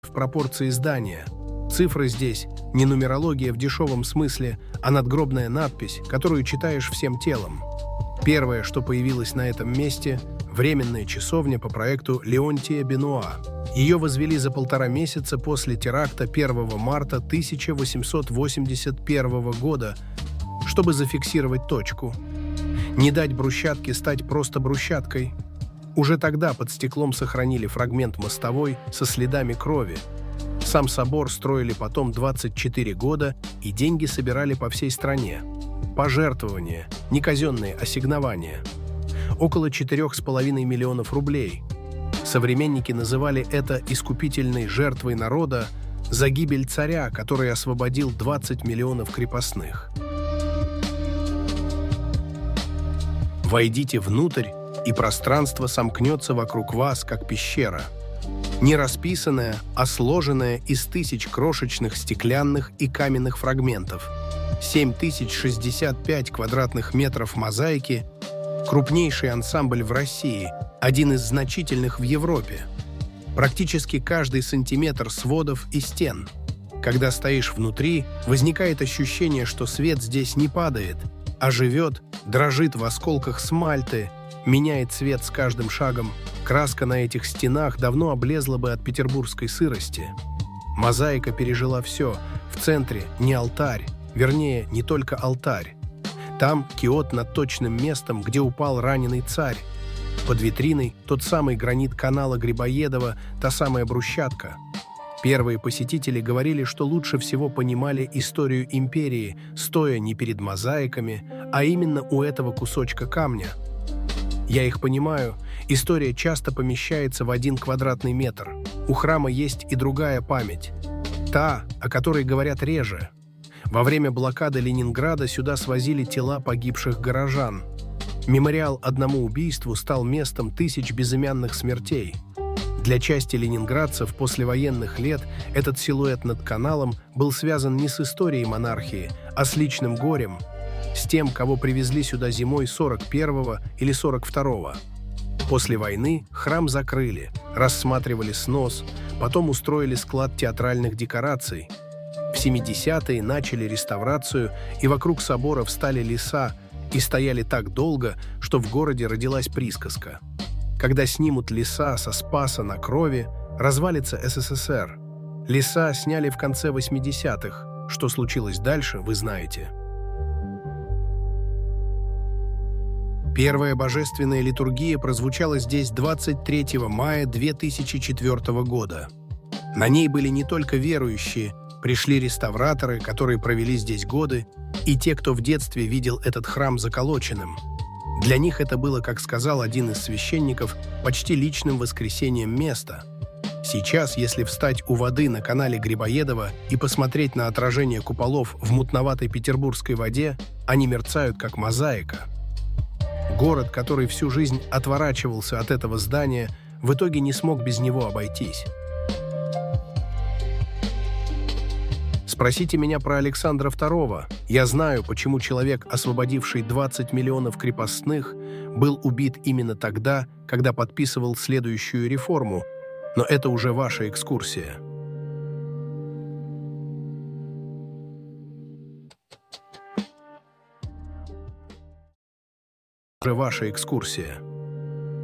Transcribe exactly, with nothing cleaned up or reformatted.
в пропорции здания. Цифры здесь не нумерология в дешевом смысле, а надгробная надпись, которую читаешь всем телом. Первое, что появилось на этом месте – временная часовня по проекту Леонтия Бенуа. Ее возвели за полтора месяца после теракта первого марта тысяча восемьсот восемьдесят первого года, чтобы зафиксировать точку. Не дать брусчатке стать просто брусчаткой. Уже тогда под стеклом сохранили фрагмент мостовой со следами крови. Сам собор строили потом двадцать четыре года, и деньги собирали по всей стране. Пожертвования, не казенные ассигнования. Около четырех с половиной миллионов рублей. Современники называли это искупительной жертвой народа за гибель царя, который освободил двадцать миллионов крепостных. Войдите внутрь, и пространство сомкнется вокруг вас, как пещера. Не расписанная, а сложенная из тысяч крошечных стеклянных и каменных фрагментов. семь тысяч шестьдесят пять квадратных метров мозаики – крупнейший ансамбль в России, один из значительных в Европе. Практически каждый сантиметр сводов и стен. Когда стоишь внутри, возникает ощущение, что свет здесь не падает, а живет, дрожит в осколках смальты, меняет цвет с каждым шагом. Краска на этих стенах давно облезла бы от петербургской сырости. Мозаика пережила все. В центре не алтарь, вернее, не только алтарь. Там киот над точным местом, где упал раненый царь. Под витриной тот самый гранит канала Грибоедова, та самая брусчатка. Первые посетители говорили, что лучше всего понимали историю империи, стоя не перед мозаиками, а именно у этого кусочка камня. Я их понимаю. История часто помещается в один квадратный метр. У храма есть и другая память. Та, о которой говорят реже. Во время блокады Ленинграда сюда свозили тела погибших горожан. Мемориал одному убийству стал местом тысяч безымянных смертей. Для части ленинградцев послевоенных лет этот силуэт над каналом был связан не с историей монархии, а с личным горем, с тем, кого привезли сюда зимой сорок первого или сорок второго. После войны храм закрыли, рассматривали снос, потом устроили склад театральных декораций. В семидесятые начали реставрацию, и вокруг собора встали леса и стояли так долго, что в городе родилась присказка. Когда снимут леса со Спаса на Крови, развалится СССР. Леса сняли в конце восьмидесятых. Что случилось дальше, вы знаете. Первая божественная литургия прозвучала здесь двадцать третьего мая две тысячи четвёртого года. На ней были не только верующие, пришли реставраторы, которые провели здесь годы, и те, кто в детстве видел этот храм заколоченным. Для них это было, как сказал один из священников, почти личным воскресением места. Сейчас, если встать у воды на канале Грибоедова и посмотреть на отражение куполов в мутноватой петербургской воде, они мерцают, как мозаика. Город, который всю жизнь отворачивался от этого здания, в итоге не смог без него обойтись. Спросите меня про Александра второго. Я знаю, почему человек, освободивший двадцать миллионов крепостных, был убит именно тогда, когда подписывал следующую реформу, но это уже ваша экскурсия. Уже ваша экскурсия.